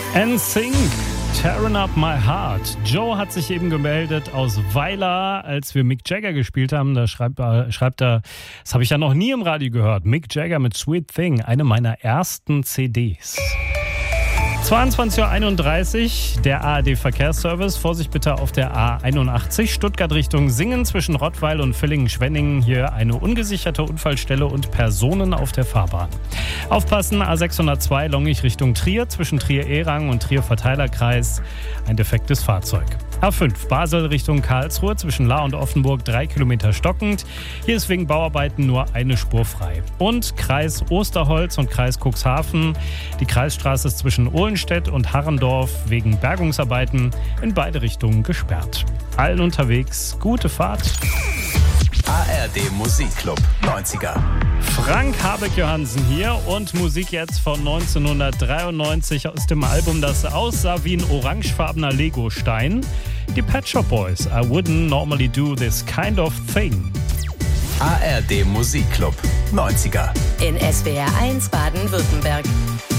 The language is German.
NSYNC, Tearing Up My Heart. Joe hat sich eben gemeldet aus Weiler, als wir Mick Jagger gespielt haben. Da schreibt er, das habe ich ja noch nie im Radio gehört. Mick Jagger mit Sweet Thing, eine meiner ersten CDs. 22.31 Uhr, der ARD-Verkehrsservice. Vorsicht bitte auf der A81, Stuttgart Richtung Singen zwischen Rottweil und Villingen-Schwenningen. Hier eine ungesicherte Unfallstelle und Personen auf der Fahrbahn. Aufpassen, A602 Longich Richtung Trier, zwischen Trier-Erang und Trier-Verteilerkreis. Ein defektes Fahrzeug. A5 Basel Richtung Karlsruhe, zwischen Lahr und Offenburg 3 Kilometer stockend. Hier ist wegen Bauarbeiten nur eine Spur frei. Und Kreis Osterholz und Kreis Cuxhaven. Die Kreisstraße ist zwischen Ohlenstedt und Harrendorf wegen Bergungsarbeiten in beide Richtungen gesperrt. Allen unterwegs, gute Fahrt. ARD Musikclub 90er. Frank Habeck-Johansen hier und Musik jetzt von 1993 aus dem Album, das aussah wie ein orangefarbener Legostein. Die Pet Shop Boys, I wouldn't normally do this kind of thing. ARD Musikclub 90er. In SWR 1 Baden-Württemberg.